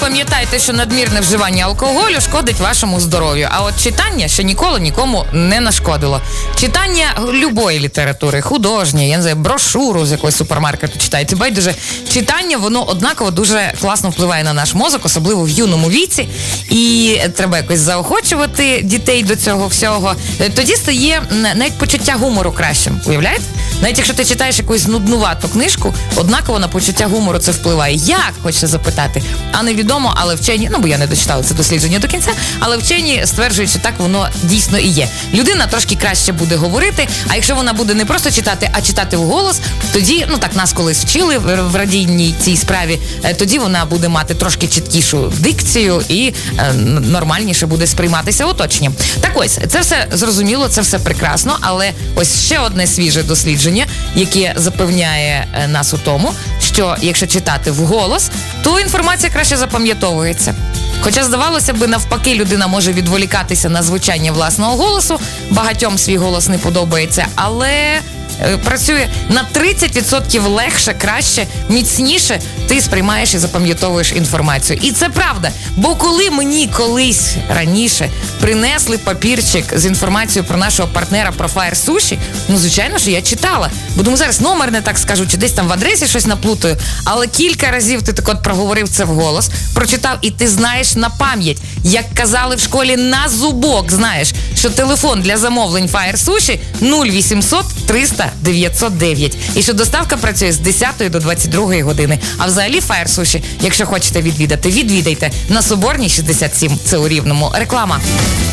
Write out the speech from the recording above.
пам'ятайте, що надмірне вживання алкоголю шкодить вашому здоров'ю. А от читання ще ніколи нікому не нашкодило. Читання любої літератури, художньої, я не знаю, брошуру з якогось супермаркету читаєте. Байдуже, читання, воно однаково дуже класно впливає на наш мозок, особливо в юному віці. І треба якось заохочувати дітей до цього всього. Тоді стає навіть почуття гумору кращим. Уявляєте? Навіть якщо ти читаєш якусь нуднувату книжку, однаково на почуття гумору це впливає. Як, хочеться запитати? А невідомо, але вчені, бо я не дочитала це дослідження до кінця, але вчені стверджують, що так воно дійсно і є. Людина трошки краще буде говорити, а якщо вона буде не просто читати, а читати вголос, тоді, так нас колись вчили в радійній цій справі, тоді вона буде мати трошки чіткішу дикцію і нормальніше буде сприйматися оточенням. Так ось, це все зрозуміло, це все прекрасно, але ось ще одне свіже дослідження, яке запевняє нас у тому, що якщо читати вголос, то інформація краще запам'ятовується. Хоча, здавалося би, навпаки, людина може відволікатися на звучання власного голосу, багатьом свій голос не подобається, але працює на 30% легше, краще, міцніше ти сприймаєш і запам'ятовуєш інформацію. І це правда, бо коли мені колись раніше принесли папірчик з інформацією про нашого партнера, про Fire Sushi, звичайно ж, я читала. Бо думаю, зараз номер не так скажу, чи десь там в адресі щось наплутаю, але кілька разів ти так от проговорив це вголос, прочитав, і ти знаєш на пам'ять, як казали в школі на зубок, знаєш, що телефон для замовлень Fire Sushi 0800 300 909. І що доставка працює з 10 до 22 години. А взагалі Fire Sushi, якщо хочете відвідати, відвідайте на Соборній 67, це у Рівному. Реклама.